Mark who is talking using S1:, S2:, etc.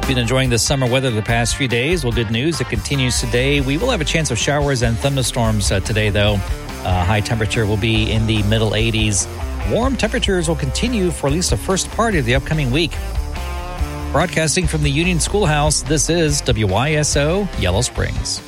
S1: Been enjoying the summer weather the past few days. Well, good news, it continues today. We will have a chance of showers and thunderstorms today, though. High temperature will be in the middle 80s. Warm temperatures will continue for at least the first part of the upcoming week. Broadcasting from the Union Schoolhouse, this is WYSO Yellow Springs.